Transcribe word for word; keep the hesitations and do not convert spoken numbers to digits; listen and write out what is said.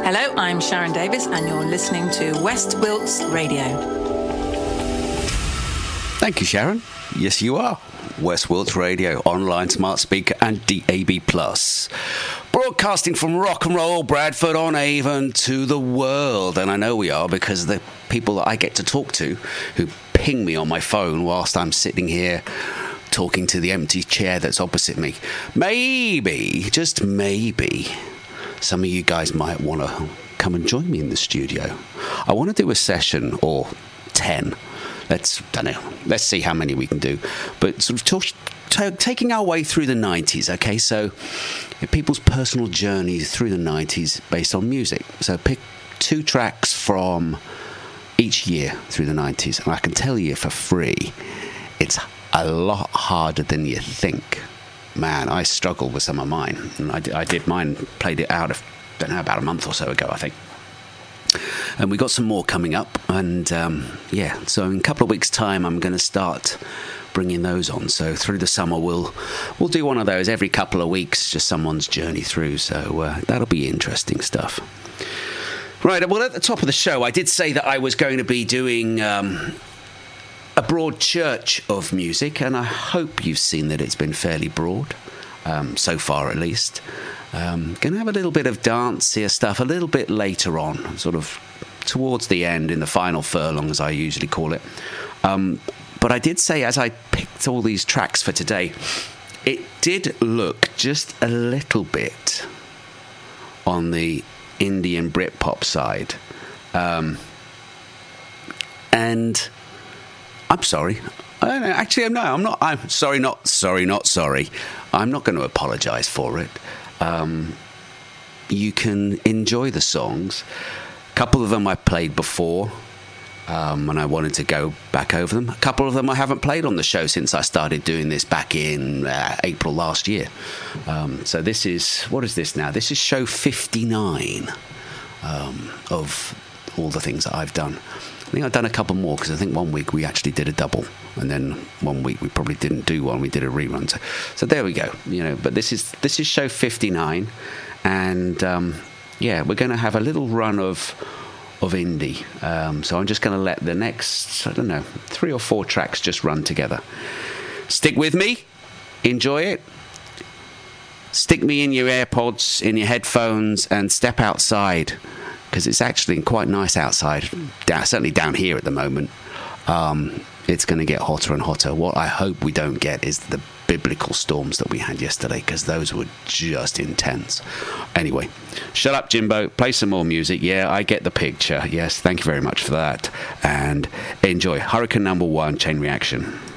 Hello, I'm Sharon Davis, and you're listening to West Wilts Radio. Thank you, Sharon. Yes, you are. West Wilts Radio, online, smart speaker, and D A B plus. Broadcasting from rock and roll Bradford on Avon to the world. And I know we are because the people that I get to talk to who ping me on my phone whilst I'm sitting here talking to the empty chair that's opposite me. Maybe, just maybe, some of you guys might want to come and join me in the studio. I want to do a session, or ten. Let's, don't know, let's see how many we can do. But sort of talk, t- taking our way through the nineties, okay? So people's personal journeys through the nineties based on music. So pick two tracks from each year through the nineties. And I can tell you for free, it's a lot harder than you think. Man, I struggled with some of mine. And I did, I did mine, played it out, of, don't know, about a month or so ago, I think. And we got some more coming up. And, um, yeah, so in a couple of weeks' time, I'm going to start bringing those on. So through the summer, we'll we'll do one of those every couple of weeks, just someone's journey through. So uh, that'll be interesting stuff. Right, well, at the top of the show, I did say that I was going to be doing Um, a broad church of music, and I hope you've seen that it's been fairly broad, um, so far at least. Um, going to have a little bit of dancier stuff a little bit later on, sort of towards the end, in the final furlong, as I usually call it. Um, but I did say, as I picked all these tracks for today, it did look just a little bit on the Indian Britpop side. Um, and... I'm sorry. I don't know. Actually, no, I'm not. I'm sorry, not sorry, not sorry. I'm not going to apologise for it. Um, you can enjoy the songs. A couple of them I played before, um, and I wanted to go back over them. A couple of them I haven't played on the show since I started doing this back in uh, April last year. Um, so this is, what is this now? This is show fifty-nine um, of all the things that I've done. I think I've done a couple more, because I think one week we actually did a double, and then one week we probably didn't do one. We did a rerun. So, so there we go. You know, but this is this is show fifty-nine, and um, yeah, we're going to have a little run of of indie. Um, so I'm just going to let the next, I don't know, three or four tracks just run together. Stick with me, enjoy it. Stick me in your AirPods, in your headphones, and step outside, because it's actually quite nice outside, down, certainly down here at the moment. Um, it's going to get hotter and hotter. What I hope we don't get is the biblical storms that we had yesterday, because those were just intense. Anyway, shut up, Jimbo. Play some more music. Yeah, I get the picture. Yes, thank you very much for that. And enjoy Hurricane Number One, Chain Reaction.